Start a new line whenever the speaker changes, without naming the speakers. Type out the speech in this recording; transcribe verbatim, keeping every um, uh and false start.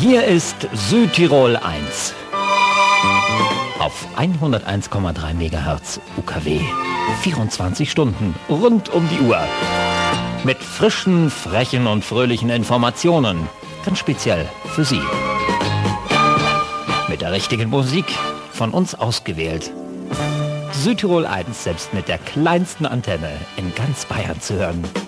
Hier ist Südtirol eins. Auf hunderteins Komma drei Megahertz U K W. vierundzwanzig Stunden rund um die Uhr. Mit frischen, frechen und fröhlichen Informationen. Ganz speziell für Sie. Mit der richtigen Musik, von uns ausgewählt. Südtirol eins, selbst mit der kleinsten Antenne in ganz Bayern zu hören.